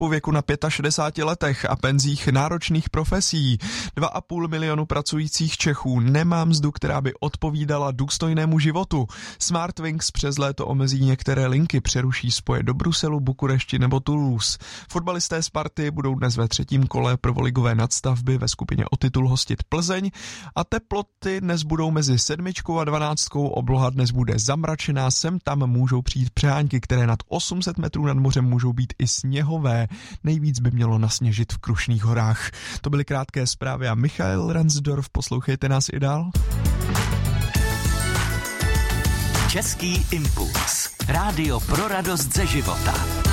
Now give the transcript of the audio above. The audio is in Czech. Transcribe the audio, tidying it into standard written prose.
u věku na 65 letech a penzích náročných profesí. 2,5 milionu pracujících Čechů nemá mzdu, která by odpovídala důstojnému životu. Smartwings přes léto omezí některé linky, přeruší spoje do Bruselu, Bukurešti nebo Toulouse. Fotbalisté Sparty budou dnes ve třetím kole prvoligové nadstavby ve skupině o titul hostit Plzeň a teploty dnes budou mezi 7 a 12, obloha dnes bude zamračená, sem tam můžou přijít přehánky, které nad 800 metrů nad mořem můžou být i sněhové. Nejvíc by mělo nasněžit v Krušných horách. To byly krátké zprávy a Michael Ransdorf, poslouchejte nás i dál. Český impuls. Rádio pro radost ze života.